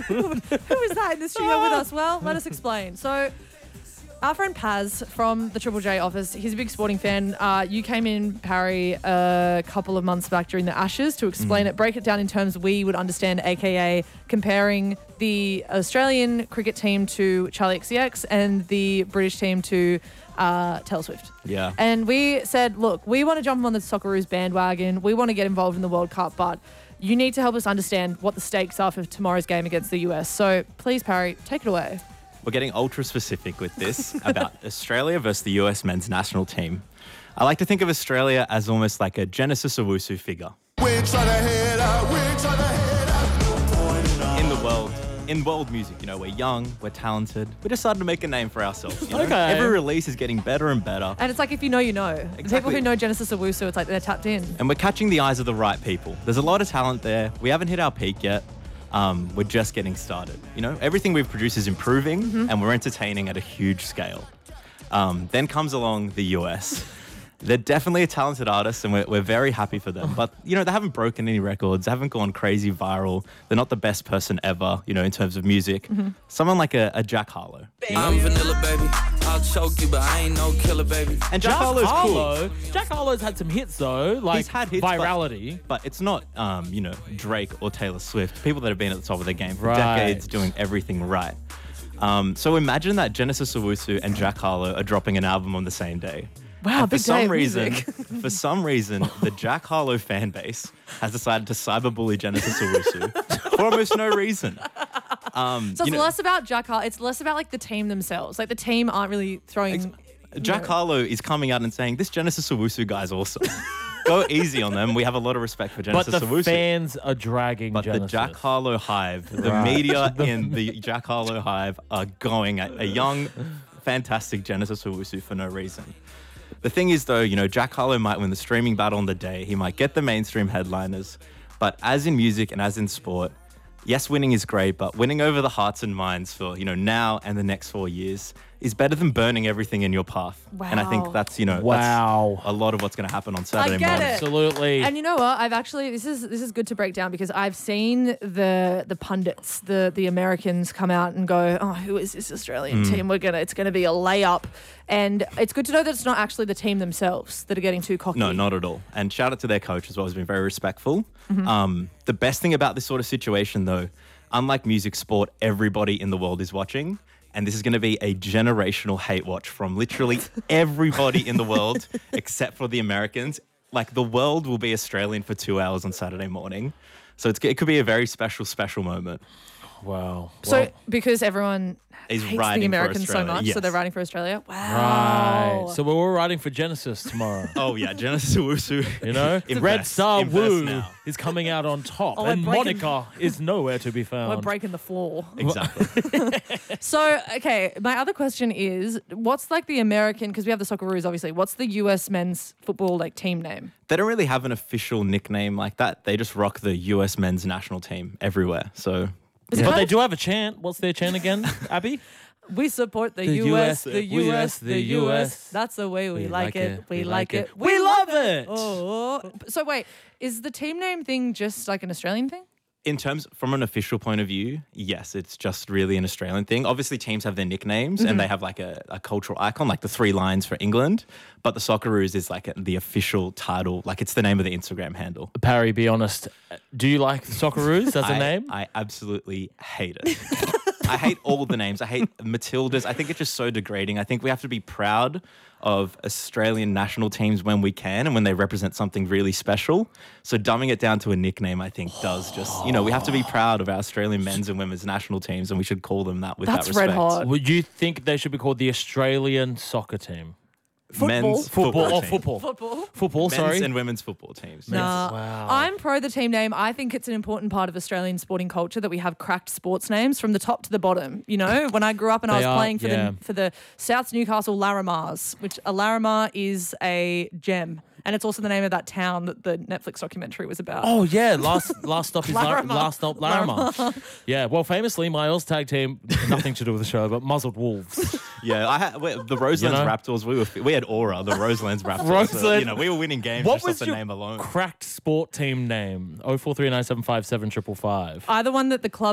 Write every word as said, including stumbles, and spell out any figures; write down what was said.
Who is that in the studio with us? Well, let us explain. So, our friend Paz from the Triple J office, he's a big sporting fan. Uh, you came in, Parry, a couple of months back during the Ashes to explain mm. it, break it down in terms we would understand, aka comparing the Australian cricket team to Charlie X C X and the British team to uh, Taylor Swift. Yeah. And we said, look, we want to jump on the Socceroos bandwagon. We want to get involved in the World Cup, but you need to help us understand what the stakes are for tomorrow's game against the U S. So please, Parry, take it away. We're getting ultra specific with this about Australia versus the U S men's national team. I like to think of Australia as almost like a Genesis Owusu figure. We're trying to head out, we're trying to head out. In the world, in world music, you know, we're young, we're talented. We decided to make a name for ourselves. You know? Okay. Every release is getting better and better. And it's like if you know, you know. Exactly. The people who know Genesis Owusu, it's like they're tapped in. And we're catching the eyes of the right people. There's a lot of talent there. We haven't hit our peak yet. Um, we're just getting started. You know, everything we've produced is improving mm-hmm. and we're entertaining at a huge scale. Um, then comes along the U S. They're definitely a talented artist and we're, we're very happy for them. But, you know, they haven't broken any records. They haven't gone crazy viral. They're not the best person ever, you know, in terms of music. Mm-hmm. Someone like a, a Jack Harlow. I'm vanilla, baby. I'll choke you, but I ain't no killer, baby. And Jack, Jack Harlow's Harlow, cool. Jack Harlow's had some hits, though. Like, He's had hits, virality. But, but it's not, um, you know, Drake or Taylor Swift. People that have been at the top of their game for right. decades doing everything right. Um, so imagine that Genesis Owusu and Jack Harlow are dropping an album on the same day. Wow, and big for some day of reason, music. for some reason, the Jack Harlow fan base has decided to cyberbully Genesis Owusu for almost no reason. Um, so it's you know, less about Jack Harlow. It's less about like the team themselves. Like the team aren't really throwing. ex- Jack know. Harlow is coming out and saying this Genesis Owusu guy's awesome. Go easy on them. We have a lot of respect for Genesis But the Owusu. fans are dragging But Genesis. the Jack Harlow hive, the Right. media in the Jack Harlow hive are going at a young, fantastic Genesis Owusu for no reason. The thing is, though, you know, Jack Harlow might win the streaming battle on the day. He might get the mainstream headliners. But as in music and as in sport, yes, winning is great, but winning over the hearts and minds for, you know, now and the next four years is better than burning everything in your path. Wow. And I think that's, you know, Wow. that's a lot of what's going to happen on Saturday I get morning. it. Absolutely. And you know what? I've actually this is this is good to break down because I've seen the the pundits, the the Americans come out and go, "Oh, who is this Australian Mm. team? We're gonna it's gonna be a layup." And it's good to know that it's not actually the team themselves that are getting too cocky. No, not at all. And shout out to their coach as well. He's been very respectful. Mm-hmm. Um, the best thing about this sort of situation, though, unlike music, sport, everybody in the world is watching. And this is going to be a generational hate watch from literally everybody in the world except for the Americans. Like, the world will be Australian for two hours on Saturday morning. So it's, it could be a very special, special moment. Wow. So Well, because everyone Is hates riding the for Americans so Australia, much, yes. so they're riding for Australia. Wow. right. So we're all riding for Genesis tomorrow. Oh, yeah, Genesis Owusu. You know, Invest, Red Star invest Woo now. is coming out on top, Oh, we're and breaking- Monica is nowhere to be found. We're breaking the floor. Exactly. So, okay, my other question is, what's like the American, because we have the Socceroos, obviously, what's the U S men's football like team name? They don't really have an official nickname like that. They just rock the U S men's national team everywhere. So, Is it But kind they of- do have a chant. What's their chant again, Abby? We support the, The U S, US, the U S, the U S. US. That's the way we, We like, like it. it, We we like like it. it. We love it. Oh. So wait, is the team name thing just like an Australian thing? in terms, from an official point of view, yes, it's just really an Australian thing. Obviously, teams have their nicknames Mm-hmm. and they have like a, a cultural icon, like the three lines for England. But the Socceroos is like a, the official title, like it's the name of the Instagram handle. Parry, be honest. Do you like Socceroos as a I, name? I absolutely hate it. I hate all the names. I hate Matildas. I think it's just so degrading. I think we have to be proud of Australian national teams when we can and when they represent something really special. So dumbing it down to a nickname, I think, does just, you know, we have to be proud of our Australian men's and women's national teams and we should call them that with That's that respect. red hot. Would you think they should be called the Australian soccer team? Men's Football football, or team. football? Football. Football, Men's sorry. and women's football teams. Nah, Wow. I'm pro the team name. I think it's an important part of Australian sporting culture that we have cracked sports names from the top to the bottom. You know, when I grew up and I They was are, playing for yeah. the for the Souths Newcastle Larimars, which a Larimar is a gem. And it's also the name of that town that the Netflix documentary was about. Oh yeah, last last stop is Lar- Larimar. last stop Larimar. Yeah, well, famously, my Oz tag team, nothing to do with the show, but muzzled wolves. Yeah, I had, wait, the Roselands You know? Raptors, we were we had Aura, the Roselands Raptors. So, Roseland- you know, we were winning games What just was off the your name alone. cracked sport team name? Oh four three nine seven five seven triple five. Either one that the club